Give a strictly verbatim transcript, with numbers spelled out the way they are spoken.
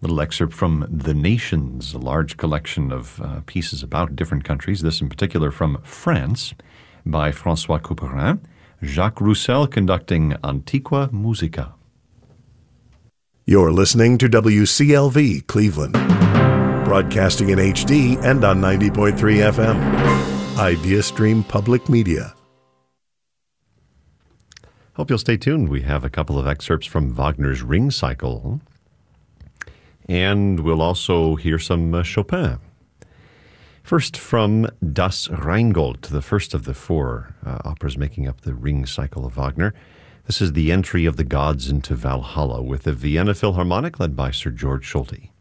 little excerpt from The Nations, a large collection of uh, pieces about different countries, this in particular from France by François Couperin. Jacques Roussel conducting Antiqua Musica. You're listening to W C L V Cleveland, broadcasting in H D and on ninety point three F M. IdeaStream Public Media. Hope you'll stay tuned. We have a couple of excerpts from Wagner's Ring Cycle, and we'll also hear some uh, Chopin. First, from Das Rheingold, the first of the four uh, operas making up the Ring Cycle of Wagner. This is the entry of the gods into Valhalla with the Vienna Philharmonic led by Sir George Solti.